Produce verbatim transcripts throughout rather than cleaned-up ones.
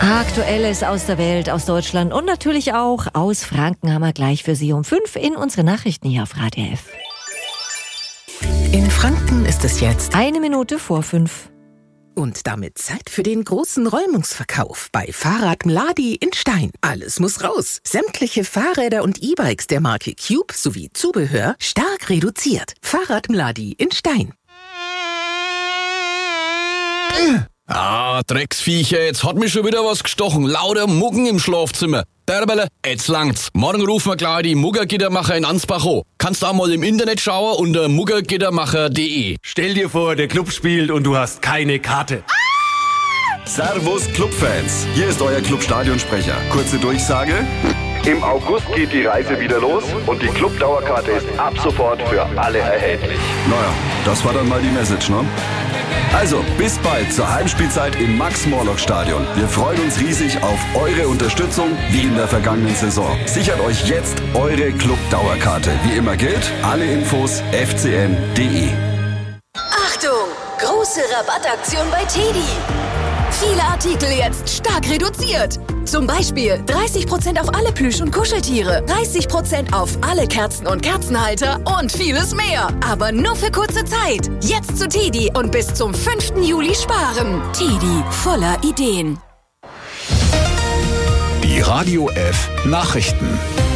Aktuelles aus der Welt, aus Deutschland und natürlich auch aus Franken haben wir gleich für Sie um fünf in unsere Nachrichten hier auf Radio F. In Franken ist es jetzt Eine Minute vor fünf. und damit Zeit für den großen Räumungsverkauf bei Fahrrad Mladi in Stein. Alles muss raus. Sämtliche Fahrräder und E-Bikes der Marke Cube sowie Zubehör stark reduziert. Fahrrad Mladi in Stein. Ah, Drecksviecher, jetzt hat mich schon wieder was gestochen. Lauter Muggen im Schlafzimmer. Derbele, jetzt langt's. Morgen rufen wir gleich die Muggergittermacher in Ansbach an. Kannst du auch mal im Internet schauen unter muggergittermacher punkt de. Stell dir vor, der Club spielt und du hast keine Karte. Servus Clubfans, hier ist euer Club-Stadionsprecher. Kurze Durchsage. Im August geht die Reise wieder los und die Club-Dauerkarte ist ab sofort für alle erhältlich. Naja, das war dann mal die Message, ne? Also, bis bald zur Heimspielzeit im Max-Morlock-Stadion. Wir freuen uns riesig auf eure Unterstützung wie in der vergangenen Saison. Sichert euch jetzt eure Club-Dauerkarte. Wie immer gilt, alle Infos f c n punkt d e. Achtung! Große Rabattaktion bei Teddy. Viele Artikel jetzt stark reduziert. Zum Beispiel dreißig Prozent auf alle Plüsch- und Kuscheltiere, dreißig Prozent auf alle Kerzen und Kerzenhalter und vieles mehr. Aber nur für kurze Zeit. Jetzt zu Teddy und bis zum fünften Juli sparen. Teddy, voller Ideen. Die Radio F Nachrichten.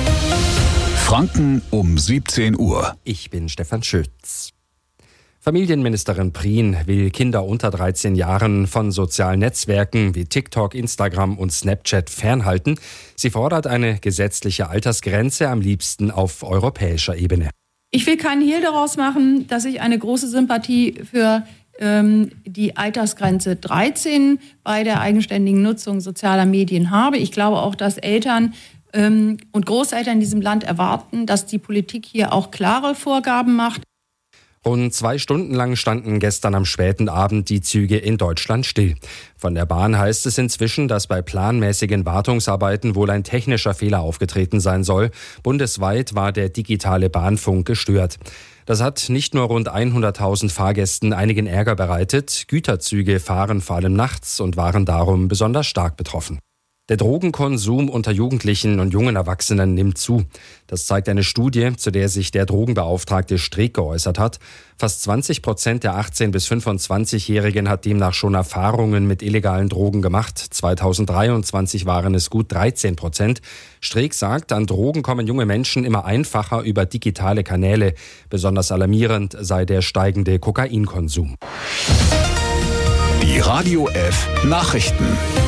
Franken um siebzehn Uhr. Ich bin Stefan Schütz. Familienministerin Prien will Kinder unter dreizehn Jahren von sozialen Netzwerken wie TikTok, Instagram und Snapchat fernhalten. Sie fordert eine gesetzliche Altersgrenze, am liebsten auf europäischer Ebene. Ich will keinen Hehl daraus machen, dass ich eine große Sympathie für ähm, die Altersgrenze dreizehn bei der eigenständigen Nutzung sozialer Medien habe. Ich glaube auch, dass Eltern ähm, und Großeltern in diesem Land erwarten, dass die Politik hier auch klare Vorgaben macht. Rund zwei Stunden lang standen gestern am späten Abend die Züge in Deutschland still. Von der Bahn heißt es inzwischen, dass bei planmäßigen Wartungsarbeiten wohl ein technischer Fehler aufgetreten sein soll. Bundesweit war der digitale Bahnfunk gestört. Das hat nicht nur rund hunderttausend Fahrgästen einigen Ärger bereitet. Güterzüge fahren vor allem nachts und waren darum besonders stark betroffen. Der Drogenkonsum unter Jugendlichen und jungen Erwachsenen nimmt zu. Das zeigt eine Studie, zu der sich der Drogenbeauftragte Streeck geäußert hat. Fast zwanzig Prozent der achtzehn- bis fünfundzwanzigjährigen hat demnach schon Erfahrungen mit illegalen Drogen gemacht. zweitausenddreiundzwanzig waren es gut dreizehn Prozent. Streeck sagt, an Drogen kommen junge Menschen immer einfacher über digitale Kanäle. Besonders alarmierend sei der steigende Kokainkonsum. Die Radio F Nachrichten.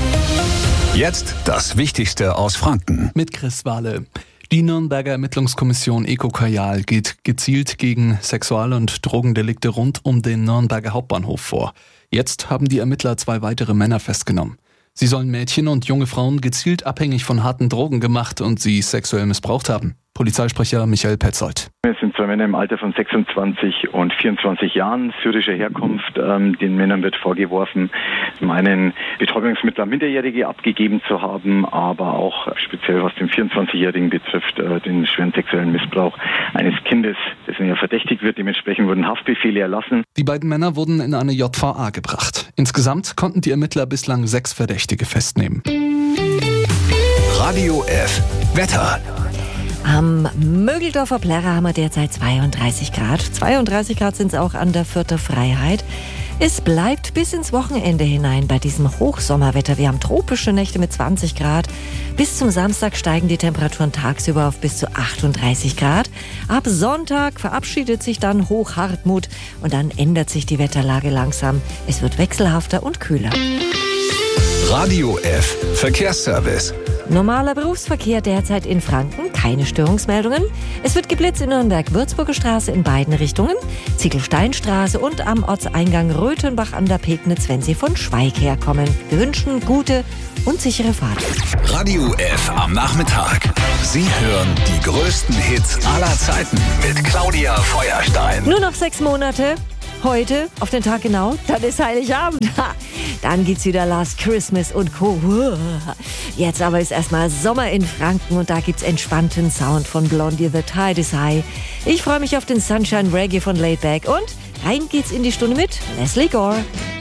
Jetzt das Wichtigste aus Franken. Mit Chris Wahle. Die Nürnberger Ermittlungskommission EcoKajal geht gezielt gegen Sexual- und Drogendelikte rund um den Nürnberger Hauptbahnhof vor. Jetzt haben die Ermittler zwei weitere Männer festgenommen. Sie sollen Mädchen und junge Frauen gezielt abhängig von harten Drogen gemacht und sie sexuell missbraucht haben. Polizeisprecher Michael Petzold. Es sind zwei Männer im Alter von sechsundzwanzig und vierundzwanzig Jahren syrischer Herkunft. Ähm, den Männern wird vorgeworfen, zum einen Betäubungsmittel an Minderjährige abgegeben zu haben, aber auch speziell was den vierundzwanzigjährigen betrifft, äh, den schweren sexuellen Missbrauch eines Kindes, dessen ja verdächtigt wird. Dementsprechend wurden Haftbefehle erlassen. Die beiden Männer wurden in eine J V A gebracht. Insgesamt konnten die Ermittler bislang sechs Verdächtige festnehmen. Radio F Wetter. Am Mögeldorfer Plärrer haben wir derzeit zweiunddreißig Grad. zweiunddreißig Grad sind es auch an der Fürther Freiheit. Es bleibt bis ins Wochenende hinein bei diesem Hochsommerwetter. Wir haben tropische Nächte mit zwanzig Grad. Bis zum Samstag steigen die Temperaturen tagsüber auf bis zu achtunddreißig Grad. Ab Sonntag verabschiedet sich dann Hochhartmut und dann ändert sich die Wetterlage langsam. Es wird wechselhafter und kühler. Radio F Verkehrsservice. Normaler Berufsverkehr derzeit in Franken, keine Störungsmeldungen. Es wird geblitzt in Nürnberg-Würzburger Straße in beiden Richtungen, Ziegelsteinstraße und am Ortseingang Röthenbach an der Pegnitz, wenn Sie von Schweig herkommen. Wir wünschen gute und sichere Fahrt. Radio F am Nachmittag. Sie hören die größten Hits aller Zeiten mit Claudia Feuerstein. Nur noch sechs Monate. Heute, auf den Tag genau, dann ist Heiligabend. Dann geht's wieder Last Christmas und Co. Jetzt aber ist erstmal Sommer in Franken und da gibt's entspannten Sound von Blondie, The Tide is High. Ich freue mich auf den Sunshine Reggae von Laidback und rein geht's in die Stunde mit Leslie Gore.